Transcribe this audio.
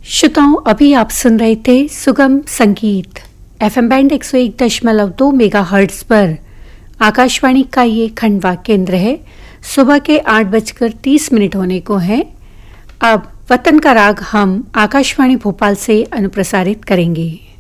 श्रोताओं, अभी आप सुन रहे थे सुगम संगीत एफएम बैंड 101.2 मेगाहर्ट्ज पर। आकाशवाणी का ये खंडवा केंद्र है। सुबह के 8:30 होने को है। अब वतन का राग हम आकाशवाणी भोपाल से अनुप्रसारित करेंगे।